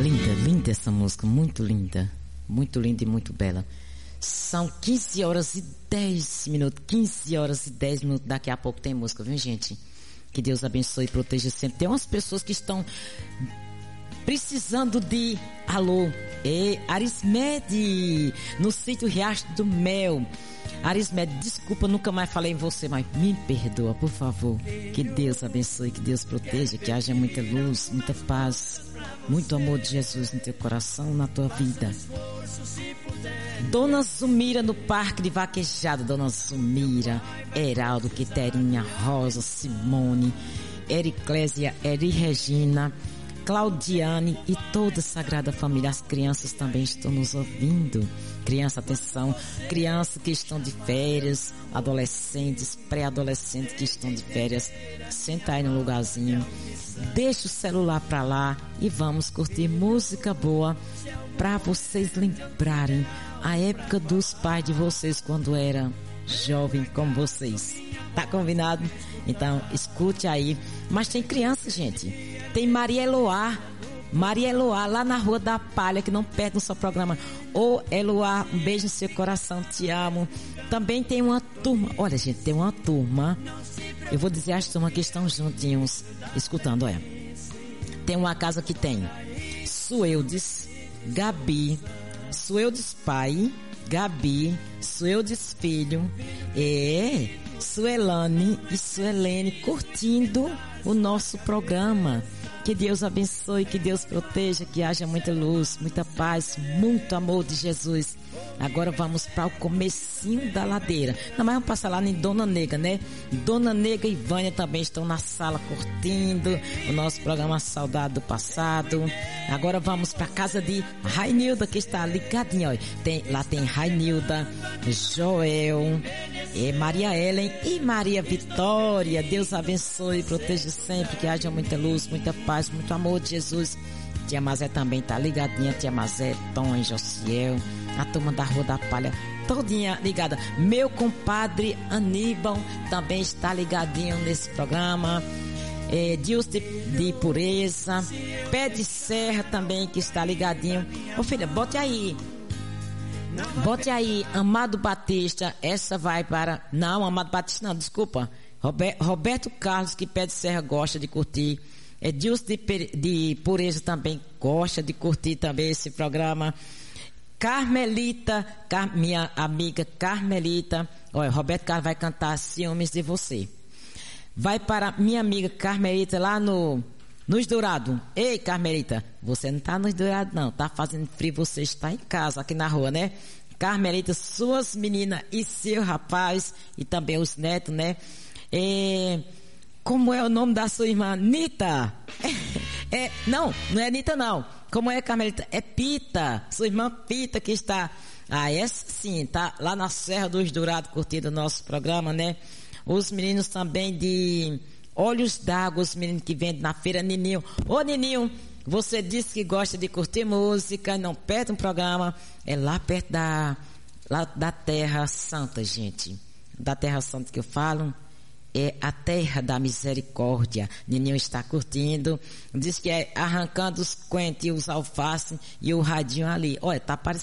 Linda, linda essa música, muito linda e muito bela. São 15 horas e 10 minutos, 15 horas e 10 minutos, daqui a pouco tem música, viu, gente? Que Deus abençoe e proteja sempre. Tem umas pessoas que estão precisando de alô, Arismede, no sítio Riacho do Mel. Arismede, desculpa, nunca mais falei em você, mas me perdoa, por favor. Que Deus abençoe, que Deus proteja, que haja muita luz, muita paz, muito amor de Jesus no teu coração, na tua vida. Dona Zumira no Parque de Vaquejada, Dona Zumira, Heraldo, Quiterinha, Rosa, Simone, Ericlésia, Eri Regina, Claudiane e toda a Sagrada Família. As crianças também estão nos ouvindo. Criança, atenção, crianças que estão de férias, adolescentes, pré-adolescentes que estão de férias, senta aí no lugarzinho, deixa o celular pra lá e vamos curtir música boa pra vocês lembrarem a época dos pais de vocês quando era jovem como vocês. Tá combinado? Então, escute aí. Mas tem criança, gente. Tem Maria Eloá, lá na Rua da Palha, que não perde o seu programa. Ô, Eloá, um beijo no seu coração, te amo. Também tem uma turma, olha, gente, tem uma turma. Eu vou dizer as turmas que estão juntinhos, escutando, olha. Tem uma casa que tem Sueldes, Gabi, Sueldes pai, Gabi, Sueldes filho, Suelane e Suelene curtindo o nosso programa. Que Deus abençoe, que Deus proteja, que haja muita luz, muita paz, muito amor de Jesus. Agora vamos para o comecinho da ladeira. Não, mas vamos passar lá em Dona Nega, né? Dona Nega e Vânia também estão na sala curtindo o nosso programa Saudade do Passado. Agora vamos para a casa de Rainilda, que está ligadinha, ó. Lá tem Rainilda, Joel, Maria Ellen e Maria Vitória. Deus abençoe e proteja sempre, que haja muita luz, muita paz, muito amor de Jesus. Tia Mazé também tá ligadinha, Tia Mazé, Tom e Josiel, a turma da Rua da Palha, todinha ligada. Meu compadre Aníbal também está ligadinho nesse programa. Deus de Pureza, Pé de Serra também que está ligadinho. Ô filha, bote aí, Amado Batista. Essa vai para... Não, Amado Batista não, desculpa. Roberto Carlos, que Pé de Serra gosta de curtir. Deus de Pureza também gosta de curtir também esse programa. Carmelita, minha amiga Carmelita. Olha, Roberto Carlos vai cantar Ciúmes de Você. Vai para minha amiga Carmelita lá nos Dourados. Ei, Carmelita, você não tá nos Dourados não, tá fazendo frio, você está em casa, aqui na rua, né? Carmelita, suas meninas e seu rapaz, e também os netos, né? Como é o nome da sua irmã? Nita? Não é Nita não. Como é, Carmelita? É Pita, sua irmã Pita que está... essa sim, tá lá na Serra dos Dourados curtindo o nosso programa, né? Os meninos também de Olhos d'Água, os meninos que vendem na feira, Nininho. Ô Nininho, você disse que gosta de curtir música, não perde um programa. É lá perto lá da Terra Santa, gente. Da Terra Santa que eu falo, é a Terra da Misericórdia. Nininho está curtindo. Diz que é arrancando os coentros, os alfaces e o radinho ali. Olha, tá parecendo